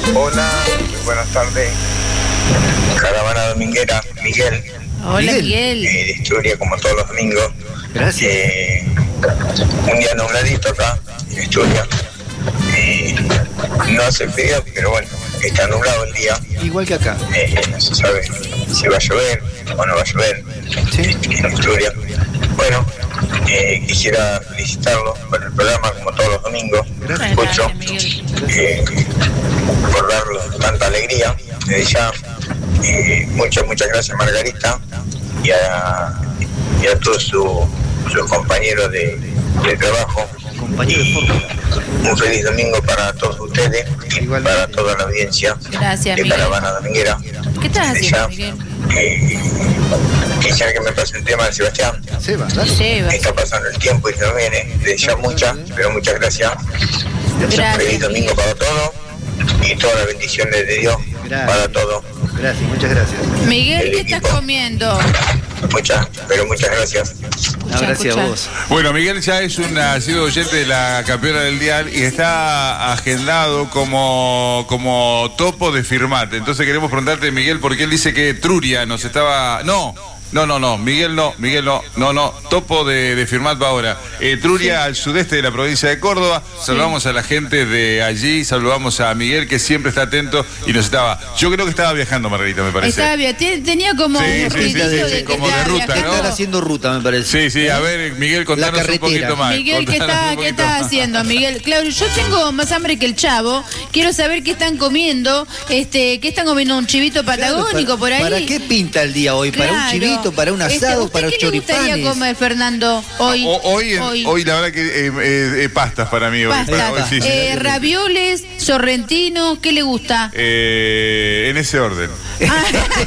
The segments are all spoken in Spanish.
Hola, buenas tardes. Caravana dominguera, Miguel. Hola, Miguel. De Historia, como todos los domingos. Gracias. Un día nubladito acá, en Historia. No hace frío, pero bueno, está nublado el día. Igual que acá. No se sabe si va a llover o no va a llover. Sí. En Historia. Bueno, quisiera felicitarlo por el programa, como todos los domingos. Gracias. Escucho, Miguel. por darle tanta alegría. Desde ya, muchas gracias, Margarita, y a todos sus compañeros de trabajo. Compañero de fórmula. Un feliz domingo para todos ustedes y Igualmente. para toda la audiencia Gracias, de Miguel. Caravana Dominguera. ¿Qué estás Desde haciendo, ya, Miguel? quisiera que me pase un tema de Sebastián. Seba, dale. Seba. Está pasando el tiempo y se nos viene. Desde ya pero muchas gracias. Gracias, Feliz domingo Miguel. para todos y todas las bendiciones de Dios Gracias. para todos. Gracias, muchas gracias. Miguel, ¿qué El estás equipo. comiendo? Muchas gracias. No, gracias a escuchá. vos. Bueno, Miguel ya ha sido oyente de la campeona del Dial y está agendado como topo de Firmat. Entonces queremos preguntarte, Miguel, porque él dice que Truria nos estaba... No, Miguel no, topo de Firmat va ahora. Truria al sudeste de la provincia de Córdoba. Saludamos a la gente de allí, saludamos a Miguel, que siempre está atento y nos estaba... Yo creo que estaba viajando, Margarita, me parece. Estaba bien, tenía como Sí, un sí, ruidito sí, de que como de estaba ruta, viajando. ¿no? Están haciendo ruta, me parece. Sí, a ver, Miguel, contanos un carretera. poquito más. Miguel, ¿qué Contanos un estás poquito más. haciendo, Miguel? Claro, yo tengo más hambre que el Chavo. Quiero saber qué están comiendo. ¿Qué están comiendo? ¿Un chivito patagónico por ahí? ¿Para qué pinta el día hoy? ¿Para un Claro. chivito, para un asado, ¿Usted para qué le gustaría choripanes? comer, Fernando, hoy? Hoy la verdad que pastas para mí. Pasta. Para hoy, sí. Ravioles, sorrentinos, ¿qué le gusta? En ese orden. Ah,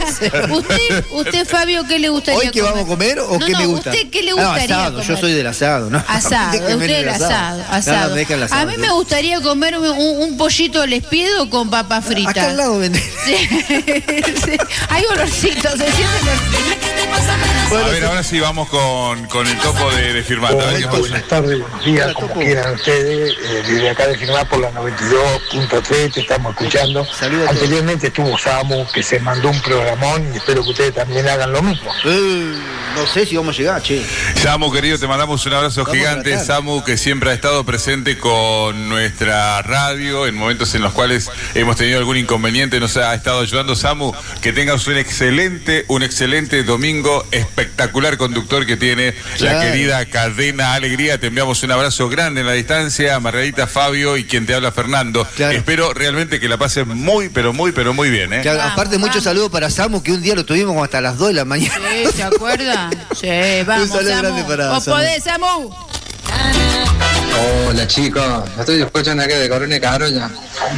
usted, Fabio, ¿qué le gustaría ¿Hoy qué comer? vamos a comer o No, qué no, me gusta? ¿usted qué le No, gustaría asado, comer? yo soy del asado, ¿no? Asado, Déjenme usted el asado. No, me dejan el asado. A mí me gustaría comer un pollito al espiedo con papa frita. Acá al lado venden. Sí, sí. Hay olorcito, se siente olorcito. A ver, ahora sí vamos con el topo de Firmat. A ver qué pasa. Buenas tardes, buenos días, Hola, como Topo. quieran ustedes. Desde acá de Firmar por la 92.3 te estamos escuchando. Saludos a todos. Anteriormente estuvo Samu, que se mandó un programón y espero que ustedes también hagan lo mismo. No sé si vamos a llegar, che. Samu, querido, te mandamos un abrazo Vamos a gigante. tratar. Samu, que siempre ha estado presente con nuestra radio en momentos en los cuales hemos tenido algún inconveniente, nos ha estado ayudando. Samu, que tengas un excelente domingo, espectacular conductor que tiene Claro. la querida Cadena Alegría. Te enviamos un abrazo grande en la distancia, Margarita, Fabio y quien te habla, Fernando. Claro. Espero realmente que la pases muy bien, ¿eh? Claro, Vamos, aparte, muchos vamos. saludos para Samu, que un día lo tuvimos como hasta las 2 de la mañana. Sí, ¿se acuerda? Sí, vamos, saludo Samu. grande para Vos Samu. podés, Samu. Hola chicos, estoy escuchando acá de Corona y Carolla.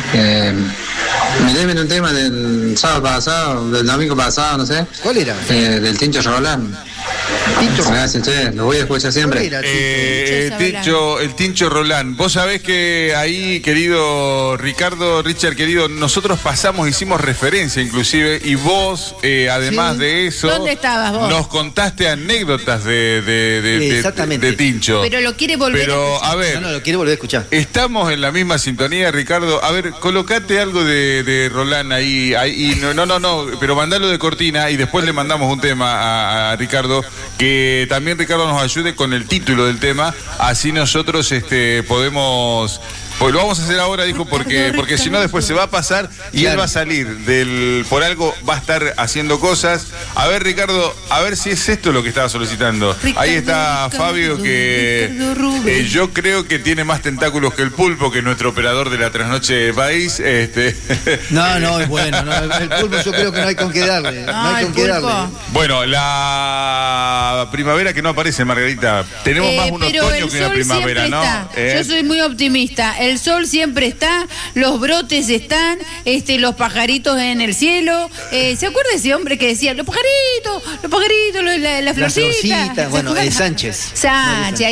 Me deben un tema del sábado pasado, del domingo pasado, no sé, ¿Cuál era? del Tincho Roland. Tincho. Gracias, che, lo voy a escuchar ¿Cuál siempre. era, El Tincho Roland. Vos sabés que ahí, querido Richard, querido, nosotros hicimos referencia inclusive, y vos, además Sí. de eso, ¿Dónde estabas vos? nos contaste anécdotas de Exactamente. Tincho. Pero lo quiere volver Pero, a ver, No, lo quiero volver a escuchar. estamos en la misma sintonía, Ricardo. A ver, colocate algo de Roland ahí. No, pero mandalo de cortina y después le mandamos un tema a Ricardo, que también Ricardo nos ayude con el título del tema, así nosotros podemos... Pues lo vamos a hacer ahora, dijo, porque si no después se va a pasar y Claro. él va a salir por algo, va a estar haciendo cosas. A ver, Ricardo, a ver si es esto lo que estaba solicitando. Ahí está Fabio, que yo creo que tiene más tentáculos que el pulpo, que es nuestro operador de la trasnoche país. No, es bueno. No, el pulpo yo creo que no hay con qué darle. No hay el con qué darle. pulpo. Bueno, la primavera que no aparece, Margarita. Tenemos más un pero otoño el que una sol primavera, siempre ¿no? está. Yo soy muy optimista. El sol siempre está, los brotes están, los pajaritos en el cielo. ¿Se acuerda ese hombre que decía, los pajaritos, la florcita? florcita, ¿Se bueno, acuerda? Sánchez. Sánchez.